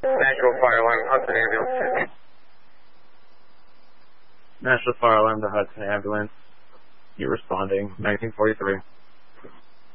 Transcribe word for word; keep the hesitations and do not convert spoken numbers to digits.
National Fire Alarm, Hudson Ambulance. National Fire Alarm to Hudson Ambulance. You're responding, nineteen forty-three.